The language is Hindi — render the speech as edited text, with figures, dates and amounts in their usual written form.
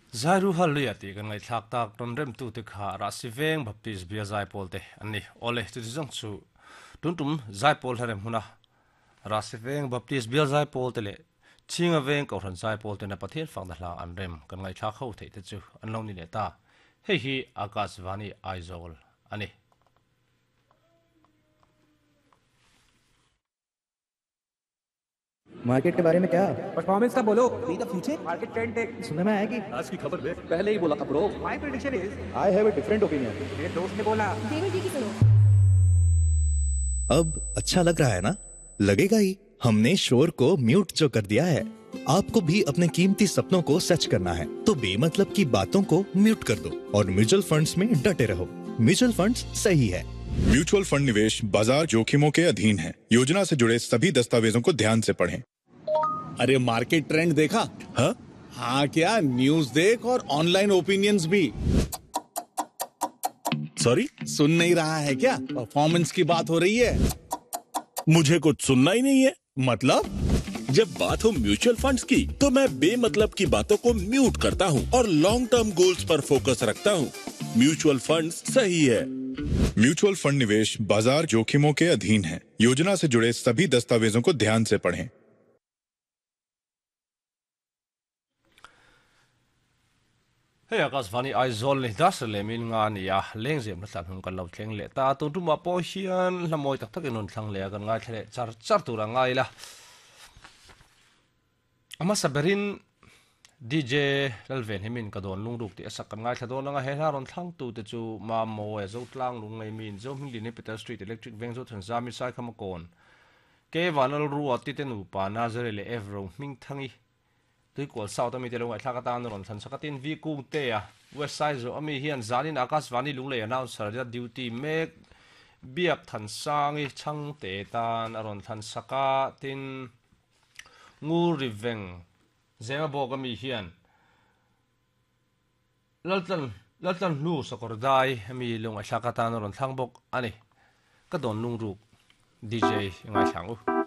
Zairu haluyati kan ngai thak tak ton rem tu te kha ra siveng baptis bia zai polte ani ole tu jong chu tuntum zai pol harem huna ra siveng baptis bia zai polte le chinga veng ko ran zai polte na pathen fang da la an rem kan ngai thak ho thei te chu an lo ni le ta hei hi akasvani aizol ani market के बारे में क्या परफॉर्मेंस का बोलो the future market trend take सुनने में आया कि आज की खबर में पहले ही बोला था bro my prediction is I have a different opinion मेरे दोस्त ने बोला देवर जी की सुनो। अब अच्छा लग रहा है ना? लगेगा ही। हमने शोर को म्यूट जो कर दिया है। आपको भी अपने कीमती सपनों को सच करना है तो बेमतलब की बातों को म्यूट कर दो और म्यूचुअल फंड्स में डटे रहो। म्यूचुअल फंड्स सही है। म्यूचुअल फंड निवेश बाजार जोखिमों के अधीन है। योजना से जुड़े सभी दस्तावेजों को ध्यान से पढ़ें। अरे मार्केट ट्रेंड देखा? हाँ क्या न्यूज़ देख और ऑनलाइन ओपिनियंस भी। सॉरी, सुन नहीं रहा है क्या? परफॉर्मेंस की बात हो रही है। मुझे कुछ सुनना ही नहीं है। मतलब जब बात हो म्यूचुअल फंड्स की तो मैं बेमतलब की बातों को म्यूट करता हूँ और लॉन्ग टर्म गोल्स पर फोकस रखता हूँ। म्यूचुअल फंड्स सही है। म्यूचुअल फंड निवेश बाजार जोखिमों के अधीन है। योजना से जुड़े सभी दस्तावेजों को ध्यान से पढ़ें। hei akasvani aizol ni das le min nga ni ya leng jem na tlan hun kan lo thleng le ta tu tu ma po hian lamoi tak tak in un thlang le kan nga thle char char tu ra ngai la ama saberin DJ lalven himin ka don lungruk ti asak kan ngai thadon nga he ha ron thlang tu te chu ma mo e zo tlang lung ngai min zo hming ni Peter Street Electric Bank zo thang zami sai kham kon ke vanal ru ati te nu pa na zare le evro ming thangi tui kol sau ta mi te lo ngai thaka tan ron than sakatin vi ku te a west side zo ami hian zanin akasvani lungle announcer ya duty mek biak than sangi chang te tan aron than saka tin ngu riveng zema bo mi hian laltan lu sakordai ami lungai thaka tan ron thang bok ani ka don lungruk DJ ngai thangu